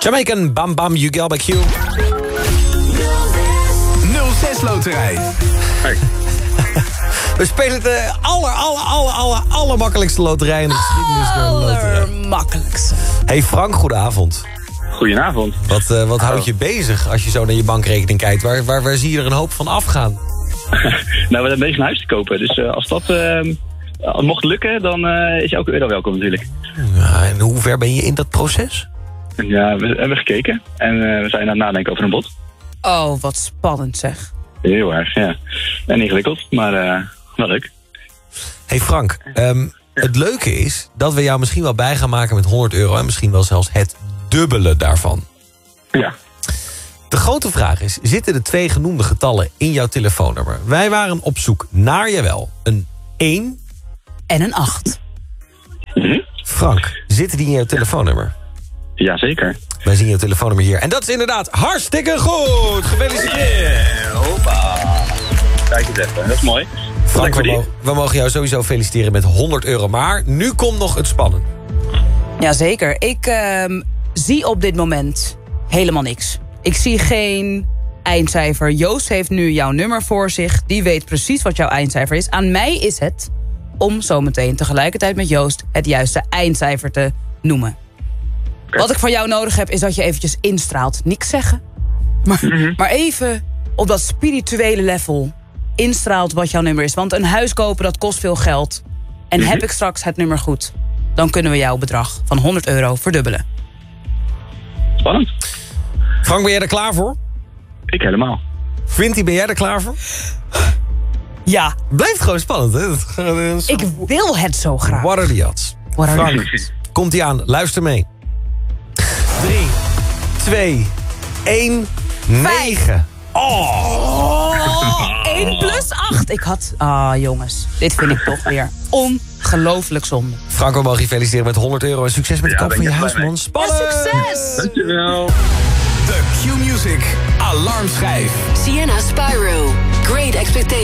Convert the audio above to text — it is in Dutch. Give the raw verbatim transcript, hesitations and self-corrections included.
Jamaican Bam Bam You Girl by Q. nul zes Loterij. Hey. We spelen de aller, aller, aller, aller, allermakkelijkste loterij in de geschiedenis. der loterij. Allermakkelijkste. Hey Frank, goedenavond. Goedenavond. Wat, uh, wat houdt je bezig als je zo naar je bankrekening kijkt? Waar, waar, waar zie je er een hoop van afgaan? Nou, we hebben bezig een huis te kopen. Dus uh, als dat uh, mocht lukken, dan uh, is elke euro welkom natuurlijk. Ja, en hoe ver ben je in dat proces? Ja, we hebben gekeken. En uh, we zijn aan het nadenken over een bod. Oh, wat spannend zeg. Heel erg, ja. En ingewikkeld, maar uh, wel leuk. Hey Frank, um, het leuke is dat we jou misschien wel bij gaan maken met honderd euro... en misschien wel zelfs het dubbele daarvan. Ja. De grote vraag is, zitten de twee genoemde getallen in jouw telefoonnummer? Wij waren op zoek naar, jawel, een één... En een acht. Mm-hmm. Frank, zitten die in jouw telefoonnummer? Jazeker. Wij zien jouw telefoonnummer hier. En dat is inderdaad hartstikke goed! Gefeliciteerd! Yeah, hoppa. Kijk eens even, dat is mooi. Frank, we, mo- we mogen jou sowieso feliciteren met honderd euro. Maar nu komt nog het spannende. Jazeker. Ik uh, zie op dit moment helemaal niks. Ik zie geen eindcijfer. Joost heeft nu jouw nummer voor zich. Die weet precies wat jouw eindcijfer is. Aan mij is het om zometeen tegelijkertijd met Joost het juiste eindcijfer te noemen. Okay. Wat ik van jou nodig heb is dat je eventjes instraalt. Niks zeggen. Maar, mm-hmm. maar even op dat spirituele level instraalt wat jouw nummer is. Want een huis kopen, dat kost veel geld. En mm-hmm. heb ik straks het nummer goed, dan kunnen we jouw bedrag van honderd euro verdubbelen. Spannend. Frank, ben jij er klaar voor? Ik helemaal. Vinty, ben jij er klaar voor? Ja. Blijft gewoon spannend, hè? Dat ik wil het zo graag. What are the odds? What are Frank, the odds? Komt ie aan. Luister mee. drie, twee, één, negen. Oh, één plus acht. Ik had... Ah, jongens. Dit vind ik toch weer ongelooflijk zonde. Frank, we mogen je feliciteren met honderd euro. En succes met de ja, koop van je huis, man. Spannend! Ja, succes! Dankjewel. De Q-Music Alarmschijf. Sienna Spyro. Great Expectations.